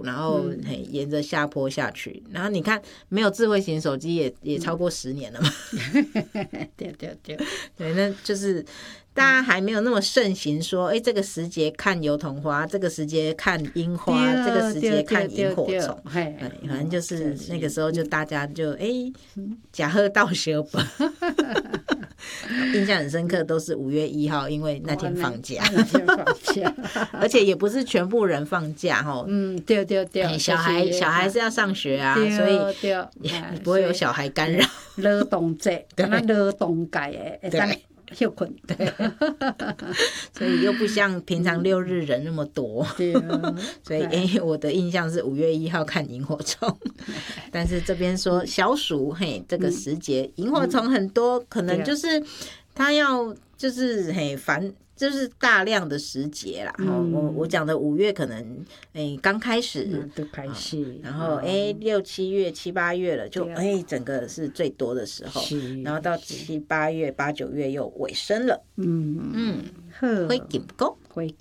然后沿着下坡下去，然后你看没有智慧型手机也超过10年了嘛。 对， 对，那就是大家还没有那么盛行说，这个时节看油桐花，这个时节看樱花，这个时节看萤火虫，反正就是那个时候就大家就假贺到小吧。印象很深刻，都是5月1号，因为那天放假，而且也不是全部人放假哈。 对， 小孩是要上学啊，所以也不会有小孩干扰。 劳动节，敢若劳动节的，会使休困。 对，所以又不像平常6日人那么多。所以我的印象是5月1号看萤火虫，但是这边说小暑这个时节萤火虫很多，可能就是它要就是就是大量的时节啦。我讲的5月可能刚开始，然后6、7月、7、8月了，就整个是最多的时候，然后到7、8月、8、9月又尾声了。会金钩，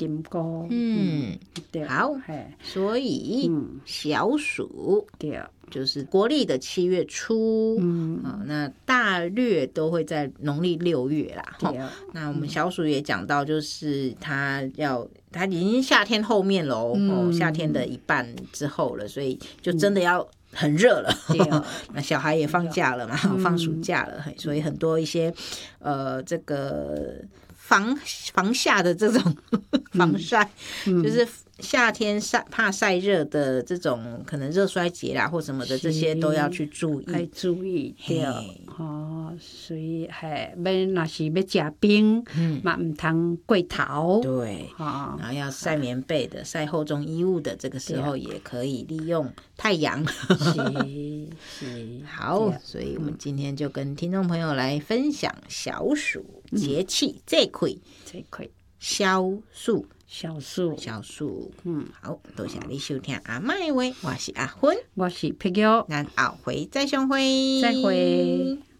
好，所以小暑就是国历的7月初，那大略都会在农历6月啦。那我们小暑也讲到，就是它已经夏天后面喽，夏天的一半之后了，所以就真的要很热了。那小孩也放假了嘛，放暑假了，所以很多一些这个防夏的这种防晒，就是夏天怕晒热的这种可能热衰竭啦或什么的，这些都要去注意。 对，所以若是要吃冰，嘛唔通过头。 对，然后要晒棉被的、晒厚重衣物的，这个时候也可以利用太阳。好，所以我们今天就跟听众朋友来分享小暑节气这块小暑。好，多谢你收听阿嬷的话，我是阿芬， 我是碧玉， 咱后回再相会。